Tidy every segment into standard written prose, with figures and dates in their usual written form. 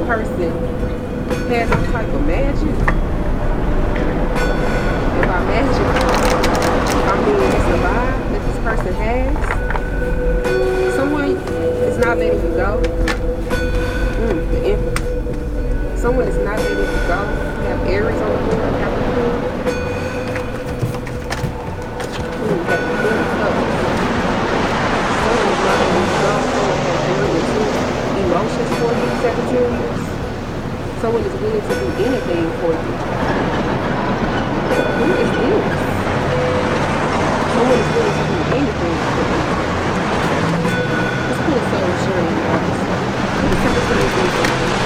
person has some type of magic, and by magic, I mean it's a vibe that this person has, someone is not letting you go. The Emperor. Someone is not letting you go. You have Aries on the board, Capricorn. You have the Queen of Cups. Someone is not letting you go. Someone has very intense emotions for you, Sagittarius. Someone is willing to do anything for you. Who is this? Someone is willing to do anything for you. Let's put a soul journey, guys. Who is Sagittarius?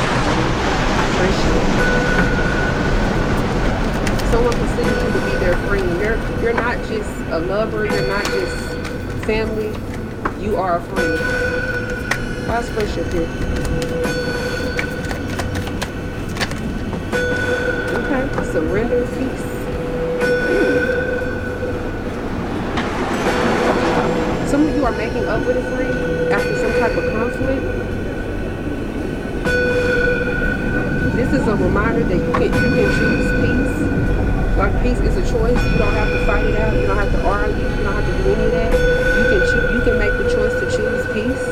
Someone considers you to be their friend. You're not just a lover. You're not just family. You are a friend. How's friendship here? Okay. Surrender, peace. Some of you are making up with a friend after some type of conflict. This is a reminder that you can choose peace. Like peace is a choice. You don't have to fight it out. You don't have to argue. You don't have to do any of that. You can make the choice to choose peace.